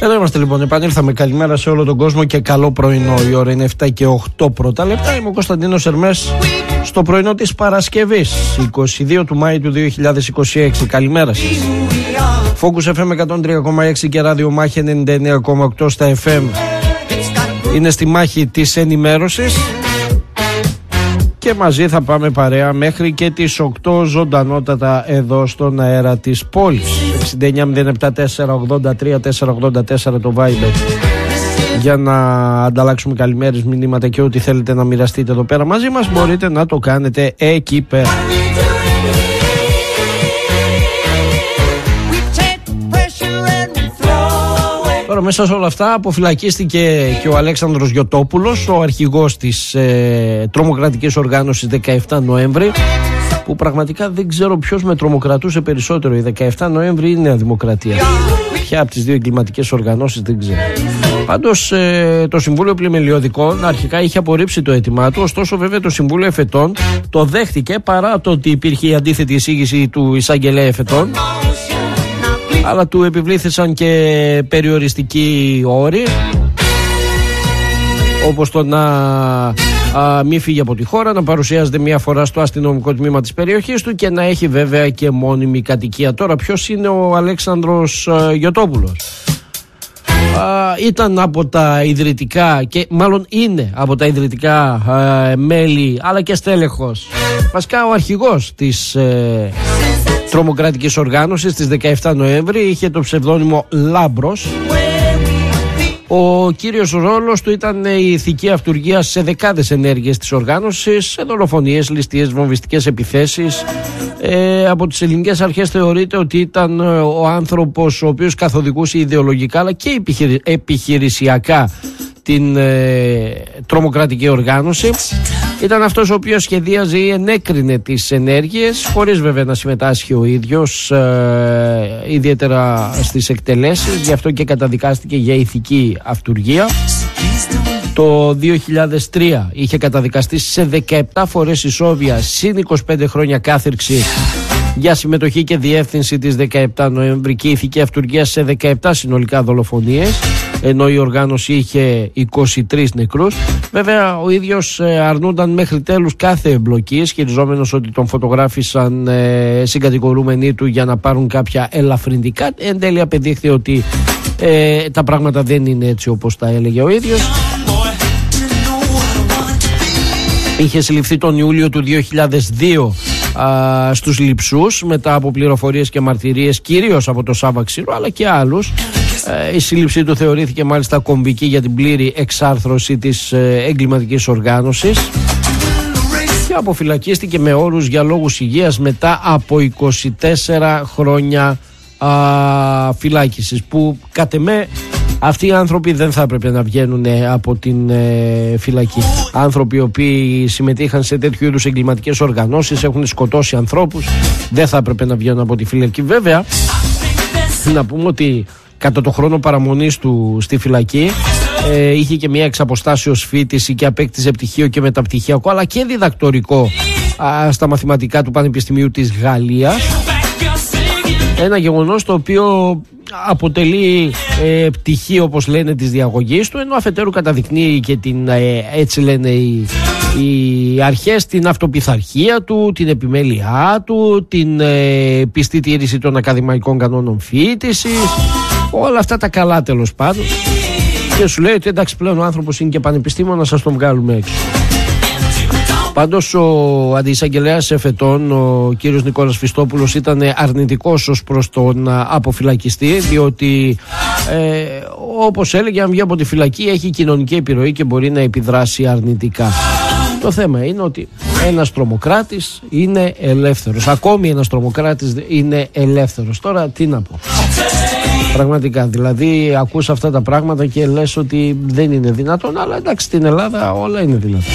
Εδώ είμαστε λοιπόν, επανήλθαμε. Καλημέρα σε όλο τον κόσμο και καλό πρωινό. Η ώρα είναι 7 και 8 πρώτα λεπτά. Είμαι ο Κωνσταντίνος Ερμές στο πρωινό της Παρασκευής, 22 του Μάη του 2026. Καλημέρα σας. Focus FM 103,6 και Radio Μάχη 99,8 στα FM. Είναι στη μάχη της ενημέρωσης και μαζί θα πάμε παρέα μέχρι και τις 8 ζωντανότατα εδώ στον αέρα της πόλης. 6907-483-484 το Viber για να ανταλλάξουμε καλημέρες, μηνύματα και ό,τι θέλετε να μοιραστείτε εδώ πέρα μαζί μας, μπορείτε να το κάνετε εκεί πέρα. Τώρα μέσα σε όλα αυτά αποφυλακίστηκε και ο Αλέξανδρος Γιωτόπουλος, ο αρχηγός της τρομοκρατικής οργάνωσης 17 Νοέμβρη, που πραγματικά δεν ξέρω ποιος με τρομοκρατούσε περισσότερο, η 17 Νοέμβρη ή η Νέα Δημοκρατία. Ποια από τις δύο εγκληματικές οργανώσεις δεν ξέρω. Πάντως το Συμβούλιο Πλημελιωδικών αρχικά είχε απορρίψει το αίτημά του, ωστόσο βέβαια το Συμβούλιο Εφετών το δέχτηκε, παρά το ότι υπήρχε η αντίθετη εισήγηση του εισαγγελέα Εφετών, αλλά του επιβλήθησαν και περιοριστικοί όροι, όπως το να μη φύγει από τη χώρα, να παρουσιάζεται μία φορά στο αστυνομικό τμήμα της περιοχής του και να έχει βέβαια και μόνιμη κατοικία. Τώρα ποιος είναι ο Αλέξανδρος Γιωτόπουλος? Ήταν από τα ιδρυτικά και μάλλον είναι από τα ιδρυτικά μέλη, αλλά και στέλεχος, βασικά ο αρχηγός της τρομοκρατικής οργάνωσης της 17 Νοέμβρη, είχε το ψευδόνυμο Λάμπρος. Ο κύριος ρόλος του ήταν η ηθική αυτουργία σε δεκάδες ενέργειες της οργάνωσης, σε δολοφονίες, ληστείες, βομβιστικές επιθέσεις. Από τις ελληνικές αρχές θεωρείται ότι ήταν ο άνθρωπος ο οποίος καθοδηγούσε ιδεολογικά αλλά και επιχειρησιακά την τρομοκρατική οργάνωση. Ήταν αυτός ο οποίος σχεδίαζε ή ενέκρινε τις ενέργειες, χωρίς βέβαια να συμμετάσχει ο ίδιος ιδιαίτερα στις εκτελέσεις, γι' αυτό και καταδικάστηκε για ηθική αυτουργία. Το 2003 είχε καταδικαστεί σε 17 φορές ισόβια συν 25 χρόνια κάθυρξη για συμμετοχή και διεύθυνση της 17 Νοέμβρη και ηθική αυτουργία σε 17 συνολικά δολοφονίες, ενώ η οργάνωση είχε 23 νεκρούς. Βέβαια ο ίδιος αρνούνταν μέχρι τέλους κάθε εμπλοκή, ισχυριζόμενος ότι τον φωτογράφησαν συγκατηγορούμενοι του για να πάρουν κάποια ελαφρυντικά. Εν τέλει απεδείχθη ότι τα πράγματα δεν είναι έτσι όπως τα έλεγε ο ίδιος. Είχε συλληφθεί τον Ιούλιο του 2002 στους Λειψούς μετά από πληροφορίες και μαρτυρίες κυρίως από το Σάβα Ξύρο αλλά και άλλους. Η σύλληψή του θεωρήθηκε μάλιστα κομβική για την πλήρη εξάρθρωση της εγκληματικής οργάνωσης και αποφυλακίστηκε με όρους για λόγους υγείας μετά από 24 χρόνια φυλάκισης, που κατ' εμέ αυτοί οι άνθρωποι δεν θα έπρεπε να βγαίνουν από την φυλακή. Άνθρωποι οι οποίοι συμμετείχαν σε τέτοιου είδους εγκληματικές οργανώσεις, έχουν σκοτώσει ανθρώπους, δεν θα έπρεπε να βγαίνουν από τη φυλακή. Βέβαια, να πούμε ότι κατά το χρόνο παραμονής του στη φυλακή είχε και μια εξαποστάσεως φοιτηση και απέκτησε πτυχίο και μεταπτυχιακό αλλά και διδακτορικό στα μαθηματικά του Πανεπιστημίου της Γαλλίας. Ένα γεγονός το οποίο αποτελεί πτυχή, όπως λένε, της διαγωγής του, ενώ αφετέρου καταδεικνύει και την, έτσι λένε οι αρχές, την αυτοπιθαρχία του, την επιμέλειά του, την πιστή τήρηση των ακαδημαϊκών κανόνων φοιτησης, όλα αυτά τα καλά τέλος πάντων. Και σου λέει ότι εντάξει, πλέον ο άνθρωπος είναι και πανεπιστήμονας, σας τον βγάλουμε έξω. Πάντως ο αντιεισαγγελέας Εφετών, ο κύριος Νικόλας Φιστόπουλος, ήταν αρνητικός ως προς τον αποφυλακιστή, διότι όπως έλεγε, αν βγει από τη φυλακή έχει κοινωνική επιρροή και μπορεί να επιδράσει αρνητικά. Το θέμα είναι ότι ένας τρομοκράτης είναι ελεύθερος. Ακόμη ένας τρομοκράτης είναι ελεύθερος. Τώρα τι να πω. Πραγματικά, δηλαδή ακούς αυτά τα πράγματα και λες ότι δεν είναι δυνατόν, αλλά εντάξει, στην Ελλάδα όλα είναι δυνατόν.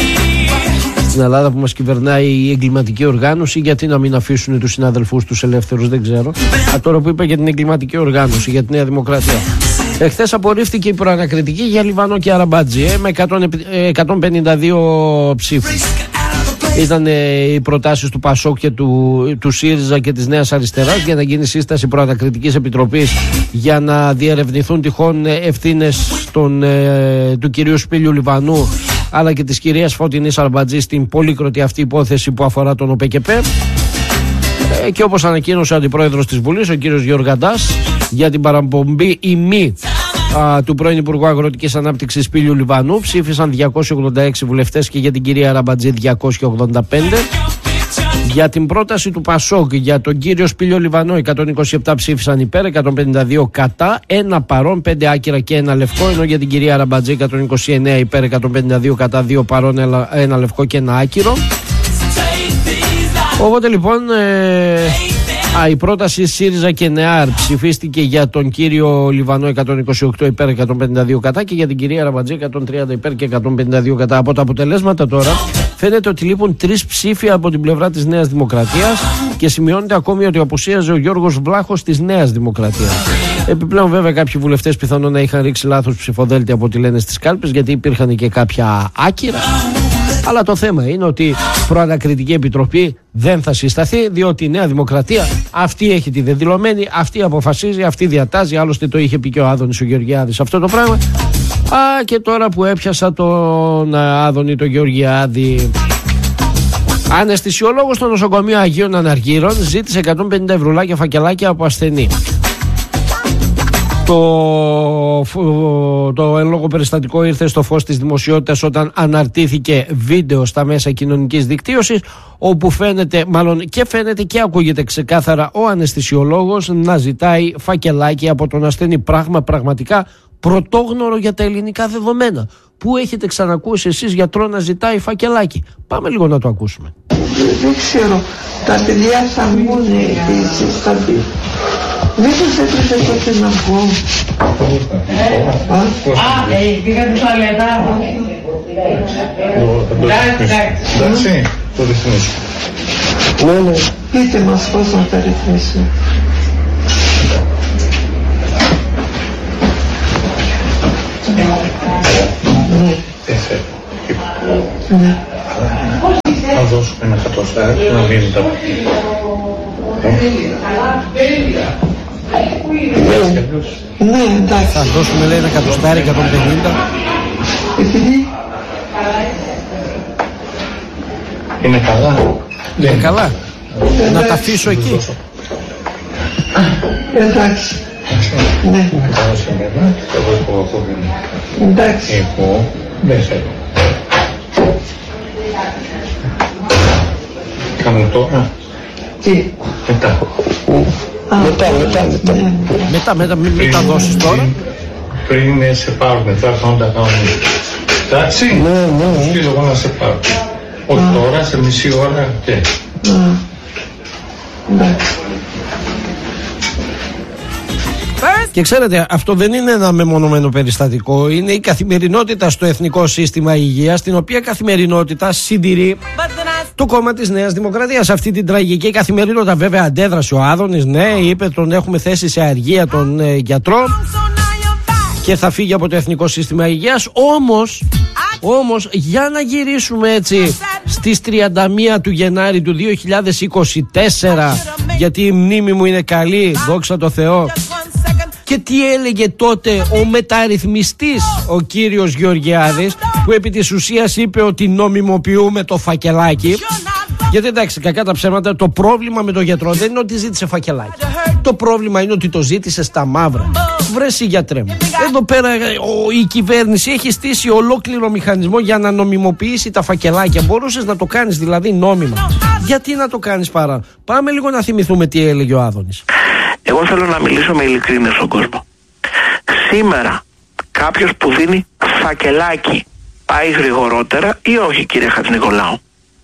Στην Ελλάδα που μας κυβερνάει η εγκληματική οργάνωση, γιατί να μην αφήσουν τους συναδελφούς τους ελεύθερους, δεν ξέρω. Τώρα που είπα για την εγκληματική οργάνωση, για τη Νέα Δημοκρατία. Εχθές απορρίφθηκε η προανακριτική για Λιβανό και Αραμπάτζη με 152 ψήφους. Ήταν οι προτάσεις του ΠΑΣΟΚ και του ΣΥΡΙΖΑ και της Νέας Αριστεράς για να γίνει σύσταση προανακριτικής επιτροπής για να διερευνηθούν τυχόν ευθύνες του κυρίου Σπύλιου Λιβανού αλλά και της κυρίας Φωτεινής Αρμπατζή στην πολύκροτη αυτή υπόθεση που αφορά τον ΟΠΕΚΕΠΕ. Και όπως ανακοίνωσε ο αντιπρόεδρος της Βουλής, ο κύριος Γεωργαντάς, για την παραπομπή ή μη του πρώην Υπουργού Αγροτικής Ανάπτυξης Σπύλιου Λιβανού, ψήφισαν 286 βουλευτές και για την κυρία Αραμπατζή 285. Για την πρόταση του ΠΑΣΟΚ για τον κύριο Σπύλιο Λιβανό, 127 ψήφισαν υπέρ, 152 κατά, ένα παρόν, 5 άκυρα και ένα λευκό, ενώ για την κυρία Αραμπατζή 129 υπέρ, 152 κατά, 2 παρόν, ένα λευκό και ένα άκυρο. Οπότε λοιπόν η πρόταση ΣΥΡΙΖΑ και ΝΕΑΡ ψηφίστηκε για τον κύριο Λιβανό 128 υπέρ, 152 κατά και για την κυρία Αραμπατζή 130 υπέρ και 152 κατά. Από τα αποτελέσματα τώρα φαίνεται ότι λείπουν 3 ψήφοι από την πλευρά της Νέας Δημοκρατίας και σημειώνεται ακόμη ότι απουσίαζε ο Γιώργος Βλάχος της Νέας Δημοκρατίας. Επιπλέον βέβαια κάποιοι βουλευτές πιθανόν να είχαν ρίξει λάθος ψηφοδέλτια από ό,τι λένε στις κάλπες, γιατί υπήρχαν και κάποια άκυρα. Αλλά το θέμα είναι ότι προανακριτική επιτροπή δεν θα συσταθεί, διότι η Νέα Δημοκρατία αυτή έχει τη δεδηλωμένη, αυτή αποφασίζει, αυτή διατάζει. Άλλωστε το είχε πει και ο Άδωνης ο Γεωργιάδης αυτό το πράγμα. Και τώρα που έπιασα τον Άδωνη τον Γεωργιάδη, αναισθησιολόγος στο νοσοκομείο Αγίων Αναργύρων ζήτησε 150 ευρουλάκια φακελάκια από ασθενή. Το εν λόγω περιστατικό ήρθε στο φως της δημοσιότητας όταν αναρτήθηκε βίντεο στα μέσα κοινωνικής δικτύωσης, όπου φαίνεται και ακούγεται ξεκάθαρα ο αναισθησιολόγος να ζητάει φακελάκι από τον ασθενή. Πράγμα πραγματικά πρωτόγνωρο για τα ελληνικά δεδομένα. Πού έχετε ξανακούσει εσείς γιατρό να ζητάει φακελάκι? Πάμε λίγο να το ακούσουμε. Δεν ξέρω, τα παιδιά θα μπουν επίσης, θα μπει. Δεν σας έπρεπε τότε να πω. Πήγα την τουαλέτα. Εντάξει, το ρυθμίσουμε. Ναι. Πείτε μας πώς να τα ρυθμίσουμε. Ναι. Θα δώσουμε ένα κατοστάρι και να μείνει τα ναι, εντάξει. Θα δώσουμε λέει ένα κατοστάρι, 150. Επειδή είναι καλά. Είναι καλά. Να τα αφήσω εκεί. εντάξει. Ναι. Εντάξει. Εγώ δεν θέλω. Κάνω τώρα. Τι. Μετά. Μην τα δώσεις τώρα. Πριν σε πάρουν, θα έρθω να τα κάνουν. Εντάξει. Ναι. Στείλω εγώ να σε πάρω. Όχι τώρα, σε μισή ώρα και. Εντάξει. Και ξέρετε, αυτό δεν είναι ένα μεμονωμένο περιστατικό. Είναι η καθημερινότητα στο Εθνικό Σύστημα Υγείας, την οποία καθημερινότητα συντηρεί το κόμμα της Νέας Δημοκρατίας. Αυτή την τραγική καθημερινότητα βέβαια αντέδρασε ο Άδωνης. Ναι, είπε τον έχουμε θέσει σε αργία τον γιατρό και θα φύγει από το Εθνικό Σύστημα Υγείας. Όμως για να γυρίσουμε έτσι στις 31 του Γενάρη του 2024, γιατί η μνήμη μου είναι καλή, δόξα τω Θεώ. Και τι έλεγε τότε ο μεταρρυθμιστής ο κύριος Γεωργιάδης, που επί της ουσίας είπε ότι νομιμοποιούμε το φακελάκι. Γιατί εντάξει, κακά τα ψέματα, το πρόβλημα με τον γιατρό δεν είναι ότι ζήτησε φακελάκι. Το πρόβλημα είναι ότι το ζήτησε στα μαύρα. Βρε εσύ γιατρέ μου, εδώ πέρα η κυβέρνηση έχει στήσει ολόκληρο μηχανισμό για να νομιμοποιήσει τα φακελάκια. Μπορούσες να το κάνεις δηλαδή νόμιμα. Γιατί να το κάνεις παρά? Πάμε λίγο να θυμηθούμε τι έλεγε ο Άδωνης. Εγώ θέλω να μιλήσω με ειλικρίνεια στον κόσμο. Σήμερα κάποιος που δίνει φακελάκι πάει γρηγορότερα ή όχι, κύριε Χατζηνικολάου?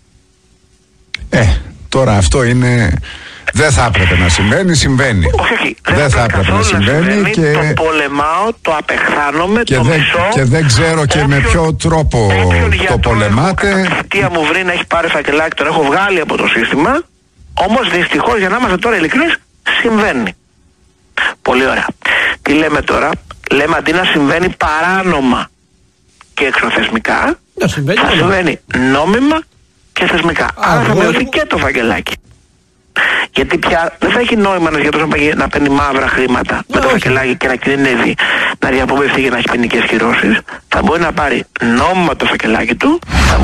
Τώρα αυτό είναι... Δεν θα έπρεπε να συμβαίνει, Όχι. Δεν θα έπρεπε να συμβαίνει και... Το πολεμάω, το απεχθάνομαι, το μισώ. Και δεν ξέρω και με ποιο τρόπο το πολεμάτε. Η θητεία μου βρει να έχει πάρει φακελάκι, τον έχω βγάλει από το σύστημα. Όμως δυστυχώς, για να είμαστε τώρα ειλικρινείς, συμβαίνει. Πολύ ωραία. Τι λέμε τώρα? Λέμε αντί να συμβαίνει παράνομα και εξωθεσμικά, θα συμβαίνει νόμιμα και θεσμικά. Άρα θα μειωθεί και το φακελάκι. Γιατί πια δεν θα έχει νόημα ένας γιατρός να παίρνει μαύρα χρήματα με το φακελάκι και να κινδυνεύει να διαπομευθεί και να έχει ποινικές κυρώσεις. Θα μπορεί να πάρει νόμιμα το φακελάκι του,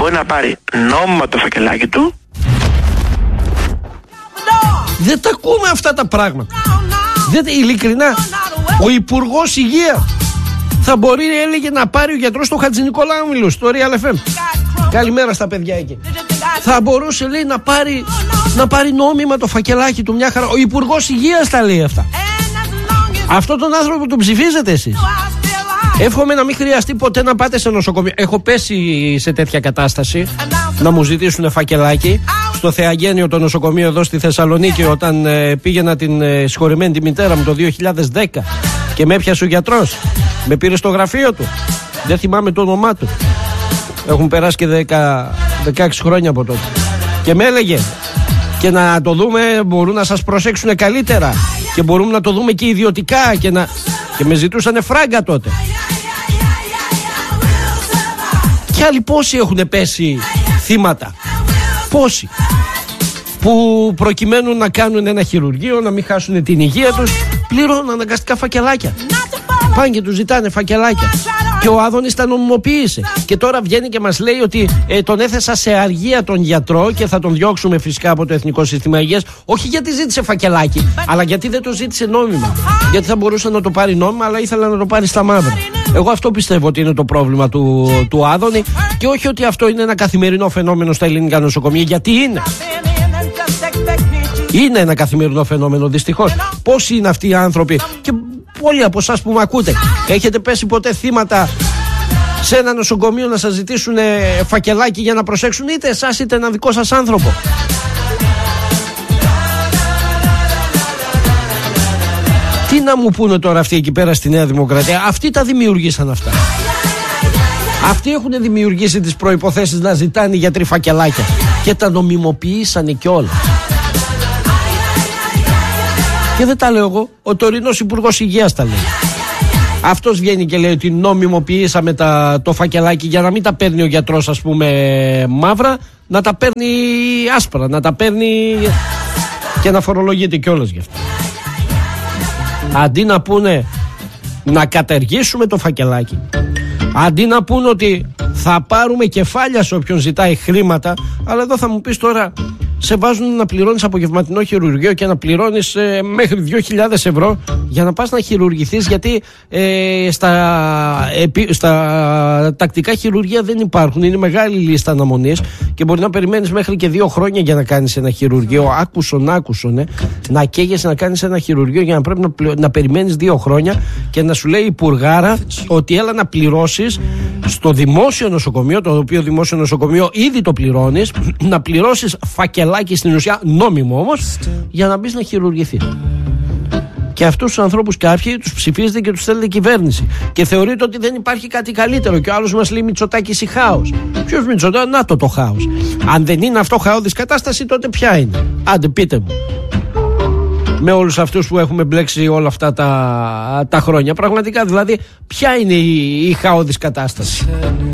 Δεν τα ακούμε αυτά τα πράγματα. Ειλικρινά, ο Υπουργός Υγείας θα μπορεί, έλεγε, να πάρει ο γιατρός του Χατζηνικολάου, μιλούσε στο Real FM. Καλημέρα στα παιδιά εκεί. Θα μπορούσε, λέει, να πάρει νόμιμα το φακελάκι του, μια χαρά. Ο Υπουργός Υγείας τα λέει αυτά. Αυτό τον άνθρωπο τον ψηφίζετε εσείς? Εύχομαι να μην χρειαστεί ποτέ να πάτε σε νοσοκομείο. Έχω πέσει σε τέτοια κατάσταση να μου ζητήσουν φακελάκι στο Θεαγένιο, το νοσοκομείο εδώ στη Θεσσαλονίκη, όταν πήγαινα την συγχωρεμένη τη μητέρα μου το 2010 και με έπιασε ο γιατρός. Με πήρε στο γραφείο του. Δεν θυμάμαι το όνομά του. Έχουν περάσει και 16 χρόνια από τότε. Και με έλεγε, και να το δούμε, μπορούν να σας προσέξουν καλύτερα και μπορούμε να το δούμε και ιδιωτικά, και με ζητούσανε φράγκα τότε. Και άλλοι πόσοι έχουν πέσει θύματα, πόσοι, που προκειμένου να κάνουν ένα χειρουργείο, να μην χάσουν την υγεία τους, πληρώνουν αναγκαστικά φακελάκια. Πάνε και τους ζητάνε φακελάκια. Και ο Άδωνης τα νομιμοποίησε. Και τώρα βγαίνει και μας λέει ότι τον έθεσα σε αργία τον γιατρό και θα τον διώξουμε φυσικά από το Εθνικό Σύστημα Υγείας. Όχι γιατί ζήτησε φακελάκι, αλλά γιατί δεν το ζήτησε νόμιμα. Γιατί θα μπορούσε να το πάρει νόμιμα, αλλά ήθελα να το πάρει στα μαύρα. Εγώ αυτό πιστεύω ότι είναι το πρόβλημα του Άδωνη, και όχι ότι αυτό είναι ένα καθημερινό φαινόμενο στα ελληνικά νοσοκομεία, γιατί είναι. Είναι ένα καθημερινό φαινόμενο, δυστυχώς. Πόσοι είναι αυτοί οι άνθρωποι, και πολλοί από εσάς που με ακούτε, έχετε πέσει ποτέ θύματα σε ένα νοσοκομείο να σας ζητήσουν φακελάκι για να προσέξουν είτε εσάς είτε ένα δικό σας άνθρωπο? Τι να μου πούνε τώρα αυτοί εκεί πέρα στη Νέα Δημοκρατία? Αυτοί τα δημιουργήσαν αυτά. Αυτοί έχουν δημιουργήσει τις προϋποθέσεις να ζητάνε οι γιατροί φακελάκια και τα νομιμοποιήσανε κιόλα. Και δεν τα λέω εγώ, ο τωρινός Υπουργός Υγείας τα λέει. Αυτός βγαίνει και λέει ότι νομιμοποιήσαμε το φακελάκι για να μην τα παίρνει ο γιατρός, ας πούμε, μαύρα, να τα παίρνει άσπρα, να τα παίρνει και να φορολογείται κιόλας γι' αυτό. Αντί να πούνε να καταργήσουμε το φακελάκι, αντί να πούνε ότι θα πάρουμε κεφάλια σε όποιον ζητάει χρήματα, αλλά εδώ θα μου πεις τώρα, σε βάζουν να πληρώνεις απογευματινό χειρουργείο και να πληρώνεις μέχρι 2.000 ευρώ για να πας να χειρουργηθείς, γιατί στα τακτικά χειρουργεία δεν υπάρχουν. Είναι μεγάλη λίστα αναμονής και μπορεί να περιμένεις μέχρι και 2 χρόνια για να κάνεις ένα χειρουργείο. Άκουσον, να καίγεσαι να κάνεις ένα χειρουργείο για να πρέπει να περιμένεις 2 χρόνια και να σου λέει η Υπουργάρα ότι έλα να πληρώσεις στο δημόσιο νοσοκομείο, το οποίο δημόσιο νοσοκομείο ήδη το πληρώνεις, να πληρώσεις φακελάκι, στην ουσία νόμιμο όμως, για να μπεις να χειρουργηθείς. Και αυτούς τους ανθρώπους κάποιοι τους ψηφίζετε και τους θέλετε κυβέρνηση και θεωρείτε ότι δεν υπάρχει κάτι καλύτερο. Και ο άλλος μας λέει Μητσοτάκης ή χάος. Ποιος Μητσοτάκης? Να το χάος. Αν δεν είναι αυτό χαόδης κατάσταση, τότε ποια είναι? Άντε πείτε μου. Με όλους αυτούς που έχουμε μπλέξει όλα αυτά τα χρόνια, πραγματικά δηλαδή, ποια είναι η χαόδης κατάσταση?